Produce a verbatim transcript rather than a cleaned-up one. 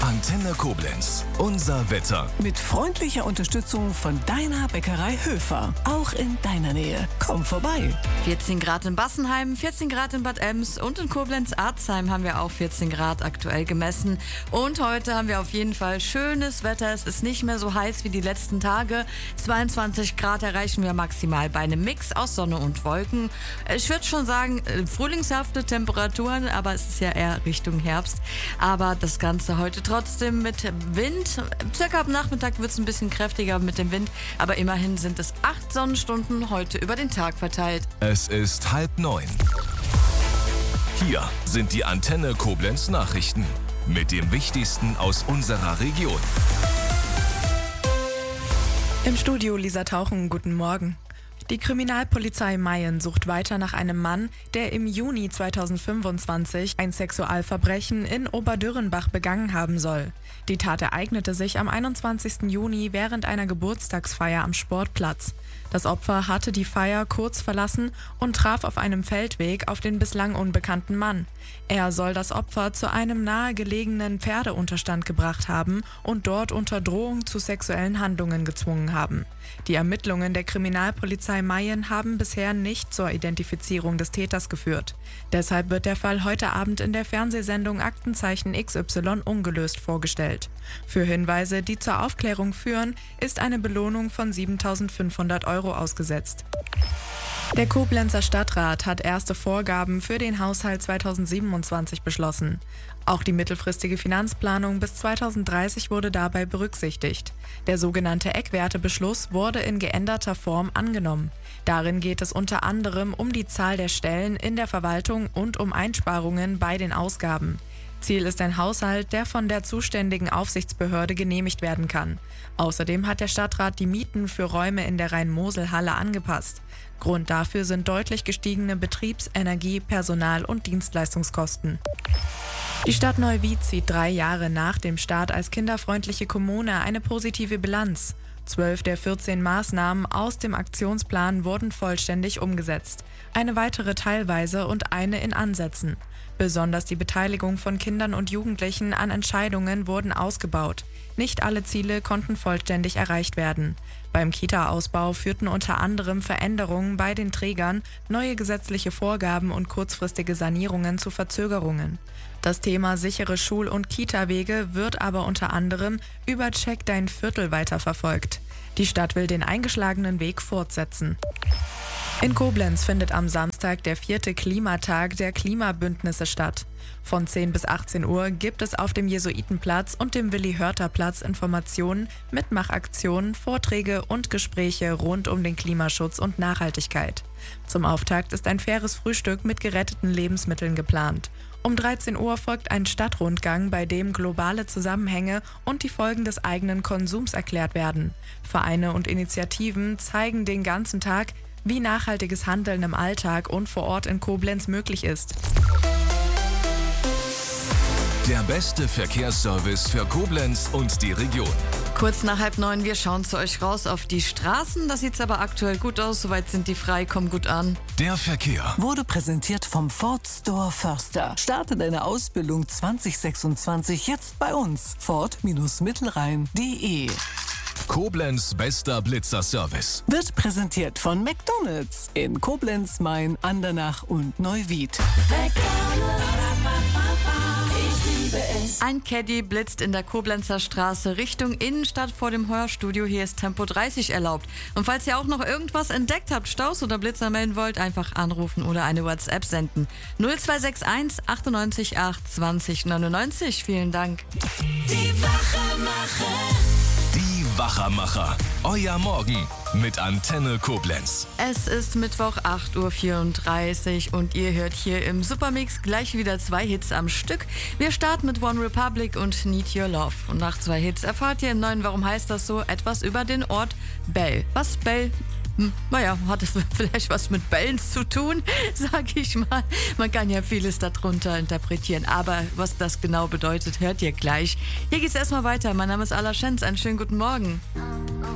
Antenne Koblenz. Unser Wetter. Mit freundlicher Unterstützung von deiner Bäckerei Höfer. Auch in deiner Nähe. Komm vorbei. vierzehn Grad in Bassenheim, vierzehn Grad in Bad Ems und in Koblenz-Arzheim haben wir auch vierzehn Grad aktuell gemessen. Und heute haben wir auf jeden Fall schönes Wetter. Es ist nicht mehr so heiß wie die letzten Tage. zweiundzwanzig Grad erreichen wir maximal bei einem Mix aus Sonne und Wolken. Ich würde schon sagen, frühlingshafte Temperaturen, aber es ist ja eher Richtung Herbst. Aber das Ganze heute trotzdem mit Wind. Circa ab Nachmittag wird es ein bisschen kräftiger mit dem Wind, aber immerhin sind es acht Sonnenstunden heute über den Tag verteilt. Es ist halb neun. Hier sind die Antenne Koblenz Nachrichten mit dem Wichtigsten aus unserer Region. Im Studio Lisa Tauchen, guten Morgen. Die Kriminalpolizei Mayen sucht weiter nach einem Mann, der im Juni zweitausendfünfundzwanzig ein Sexualverbrechen in Oberdürrenbach begangen haben soll. Die Tat ereignete sich am einundzwanzigsten Juni während einer Geburtstagsfeier am Sportplatz. Das Opfer hatte die Feier kurz verlassen und traf auf einem Feldweg auf den bislang unbekannten Mann. Er soll das Opfer zu einem nahegelegenen Pferdeunterstand gebracht haben und dort unter Drohung zu sexuellen Handlungen gezwungen haben. Die Ermittlungen der Kriminalpolizei Mayen haben bisher nicht zur Identifizierung des Täters geführt. Deshalb wird der Fall heute Abend in der Fernsehsendung Aktenzeichen X Y ungelöst vorgestellt. Für Hinweise, die zur Aufklärung führen, ist eine Belohnung von siebentausendfünfhundert Euro ausgesetzt. Der Koblenzer Stadtrat hat erste Vorgaben für den Haushalt zweitausendsiebenundzwanzig beschlossen. Auch die mittelfristige Finanzplanung bis zweitausenddreißig wurde dabei berücksichtigt. Der sogenannte Eckwertebeschluss wurde in geänderter Form angenommen. Darin geht es unter anderem um die Zahl der Stellen in der Verwaltung und um Einsparungen bei den Ausgaben. Ziel ist ein Haushalt, der von der zuständigen Aufsichtsbehörde genehmigt werden kann. Außerdem hat der Stadtrat die Mieten für Räume in der Rhein-Mosel-Halle angepasst. Grund dafür sind deutlich gestiegene Betriebs-, Energie-, Personal- und Dienstleistungskosten. Die Stadt Neuwied zieht drei Jahre nach dem Start als kinderfreundliche Kommune eine positive Bilanz. Zwölf der vierzehn Maßnahmen aus dem Aktionsplan wurden vollständig umgesetzt. Eine weitere teilweise und eine in Ansätzen. Besonders die Beteiligung von Kindern und Jugendlichen an Entscheidungen wurden ausgebaut. Nicht alle Ziele konnten vollständig erreicht werden. Beim Kita-Ausbau führten unter anderem Veränderungen bei den Trägern, neue gesetzliche Vorgaben und kurzfristige Sanierungen zu Verzögerungen. Das Thema sichere Schul- und Kita-Wege wird aber unter anderem über Check dein Viertel weiterverfolgt. Die Stadt will den eingeschlagenen Weg fortsetzen. In Koblenz findet am Samstag der vierte Klimatag der Klimabündnisse statt. Von zehn bis achtzehn Uhr gibt es auf dem Jesuitenplatz und dem Willi-Hörter-Platz Informationen, Mitmachaktionen, Vorträge und Gespräche rund um den Klimaschutz und Nachhaltigkeit. Zum Auftakt ist ein faires Frühstück mit geretteten Lebensmitteln geplant. Um dreizehn Uhr folgt ein Stadtrundgang, bei dem globale Zusammenhänge und die Folgen des eigenen Konsums erklärt werden. Vereine und Initiativen zeigen den ganzen Tag, wie nachhaltiges Handeln im Alltag und vor Ort in Koblenz möglich ist. Der beste Verkehrsservice für Koblenz und die Region. Kurz nach halb neun, wir schauen zu euch raus auf die Straßen. Das sieht aber aktuell gut aus, soweit sind die frei, komm gut an. Der Verkehr Wurde präsentiert vom Ford Store Förster. Starte deine Ausbildung zwanzig sechsundzwanzig jetzt bei uns. Ford-Mittelrhein punkt de. Koblenz bester Blitzer-Service. Wird präsentiert von McDonald's in Koblenz, Main, Andernach und Neuwied. Ein Caddy blitzt in der Koblenzer Straße Richtung Innenstadt vor dem Hörstudio. Hier ist Tempo dreißig erlaubt. Und falls ihr auch noch irgendwas entdeckt habt, Staus oder Blitzer melden wollt, einfach anrufen oder eine WhatsApp senden. null zwei sechs eins achtundneunzig acht zwanzig neunundneunzig. Vielen Dank. Die Wachemacher. Die Wachermacher. Euer Morgen mit Antenne Koblenz. Es ist Mittwoch, acht Uhr vierunddreißig und ihr hört hier im Supermix gleich wieder zwei Hits am Stück. Wir starten mit One Republic und Need Your Love. Und nach zwei Hits erfahrt ihr im neuen Warum heißt das so etwas über den Ort Bell. Was Bell? Hm, naja, hat es vielleicht was mit Bällen zu tun, sag ich mal. Man kann ja vieles darunter interpretieren, aber was das genau bedeutet, hört ihr gleich. Hier geht's erstmal weiter. Mein Name ist Ala Schenz. Einen schönen guten Morgen.